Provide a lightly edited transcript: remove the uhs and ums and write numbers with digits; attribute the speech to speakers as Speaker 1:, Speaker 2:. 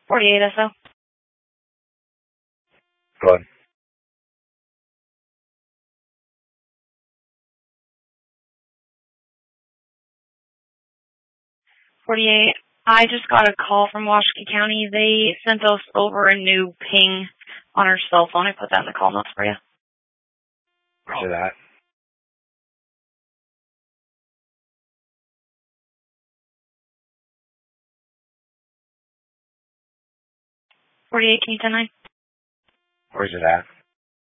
Speaker 1: 48 SO.
Speaker 2: Go ahead.
Speaker 1: 48. I just got a call from Washakie County. They sent us over a new ping on our cell phone. I put that in the call notes for you.
Speaker 2: Where's it at?
Speaker 1: Can you 10-9?
Speaker 2: Where's it at?